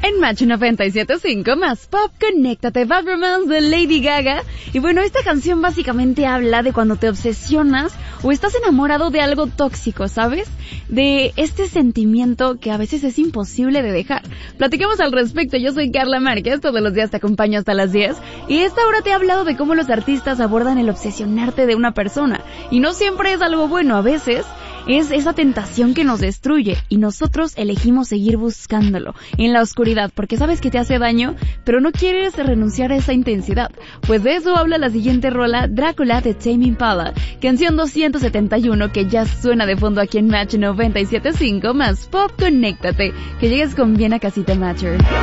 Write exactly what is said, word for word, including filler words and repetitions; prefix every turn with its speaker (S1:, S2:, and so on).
S1: En Match noventa y siete punto cinco más pop, conéctate, Bad Romance de Lady Gaga. Y bueno, esta canción básicamente habla de cuando te obsesionas o estás enamorado de algo tóxico, ¿sabes? De este sentimiento que a veces es imposible de dejar. Platicamos al respecto, yo soy Carla Márquez, todos los días te acompaño hasta las diez. Y esta hora te he hablado de cómo los artistas abordan el obsesionarte de una persona. Y no siempre es algo bueno, a veces es esa tentación que nos destruye y nosotros elegimos seguir buscándolo en la oscuridad porque sabes que te hace daño, pero no quieres renunciar a esa intensidad. Pues de eso habla la siguiente rola, Drácula de Tame Impala, canción doscientos setenta y uno que ya suena de fondo aquí en Match noventa y siete punto cinco más pop, conéctate, que llegues con bien a casita Matcher.